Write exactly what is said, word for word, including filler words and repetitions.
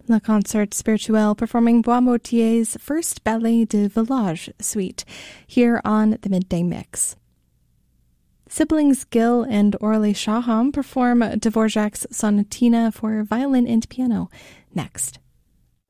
Le Concert Spirituel performing Boismotier's first Ballet de Village suite here on the Midday Mix. Siblings Gill and Orly Shaham perform Dvorak's Sonatina for violin and piano next.